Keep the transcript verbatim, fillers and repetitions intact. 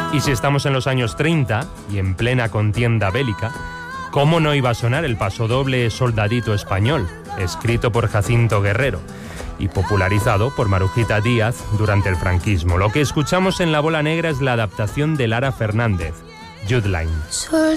Y si estamos en los años treinta y en plena contienda bélica, ¿cómo no iba a sonar el pasodoble Soldadito Español, escrito por Jacinto Guerrero y popularizado por Marujita Díaz durante el franquismo? Lo que escuchamos en La Bola Negra es la adaptación de Lara Fernández, Youth Line. Soldadito